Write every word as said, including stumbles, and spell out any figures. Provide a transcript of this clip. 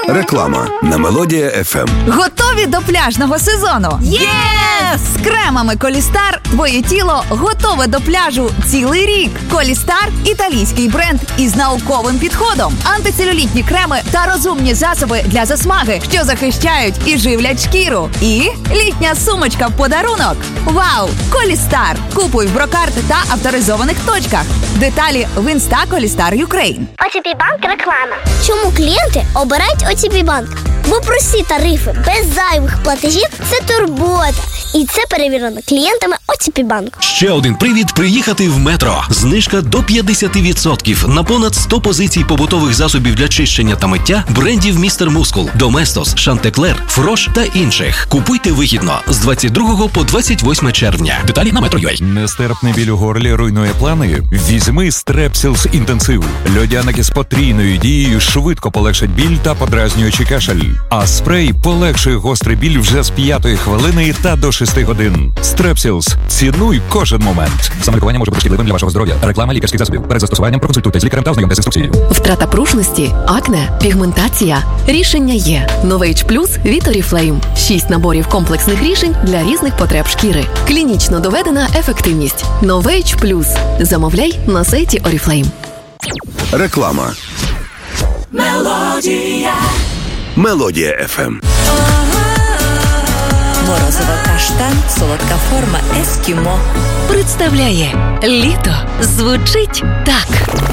Реклама на Мелодія еф ем. Готові до пляжного сезону? Єс! З кремами Колістар твоє тіло готове до пляжу цілий рік. Колістар – італійський бренд із науковим підходом. Антицелюлітні креми та розумні засоби для засмаги, що захищають і живлять шкіру. І літня сумочка в подарунок. Вау! Колістар! Купуй в Брокарт та авторизованих точках. Деталі в інста Колістар Юкрейн. о те пі Банк реклама. Чому клієнти обирають о те пі Банк? Бо прості тарифи без зайвих платежів – це турбота. І це перевірено клієнтами о те пі Банк. Ще один привід приїхати в Метро. Знижка до п'ятдесят відсотків на понад сто позицій побутових засобів для чищення та миття брендів Містер Мускул, Доместос, Шантеклер, Фрош та інших. Купуйте вигідно з двадцять другого по двадцять восьме червня. Деталі на Метро.ua. Нестерпний біль у горлі руйнує плани? Візьми Стрепсілс Інтенсив. Льодяники з потрійною дією швидко полегшать біль та подразнюючий кашель. А спрей полегшує гострий біль вже з п'ятої хвилини та до шести годин. Стрепсілс. Цінуй кожен момент. Самолікування може бути шкідливим для вашого здоров'я. Реклама лікарських засобів. Перед застосуванням проконсультуйтесь з лікарем та ознайомтесь з інструкцією. Втрата пружності, акне, пігментація. Рішення є. Новейдж Плюс від Oriflame. Шість наборів комплексних рішень для різних потреб шкіри. Клінічно доведена ефективність. Новейдж Плюс. Замовляй на сайті Oriflame. Реклама. Мелодія. Мелодія еф ем. Морозова каштан, солодка форма ескімо. Представляє літо звучить так.